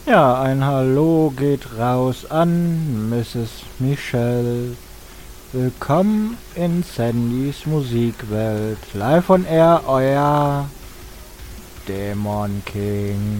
Ja, ein Hallo geht raus an Mrs. Michelle. Willkommen in Sandys Musikwelt. Live on Air, euer Dämon King.